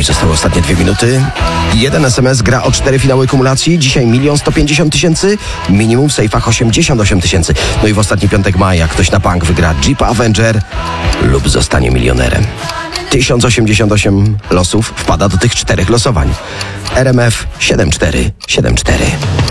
i zostały ostatnie 2 minuty. Jeden SMS gra o 4 finały kumulacji. Dzisiaj 1 150 000, minimum w sejfach 88 000. No i w ostatni piątek maja ktoś na bank wygra Jeep Avenger lub zostanie milionerem. 1088 losów wpada do tych 4 losowań. RMF 7474.